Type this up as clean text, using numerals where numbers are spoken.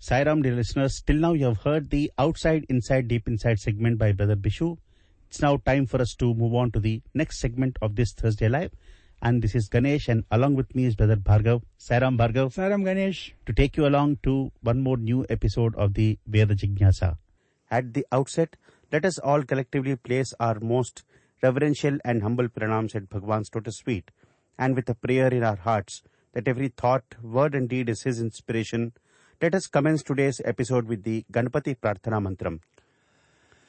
Sairam, dear listeners, till now you have heard the Outside, Inside, Deep Inside segment by Brother Bishu. It's now time for us to move on to the next segment of this Thursday Live. And this is Ganesh, and along with me is Brother Bhargav. Sairam Bhargav. Sairam Ganesh. To take you along to one more new episode of the Veda Jignasa. At the outset, let us all collectively place our most reverential and humble pranams at Bhagwan's lotus feet, and with a prayer in our hearts that every thought, word and deed is his inspiration, let us commence today's episode with the Ganpati Prarthana Mantram.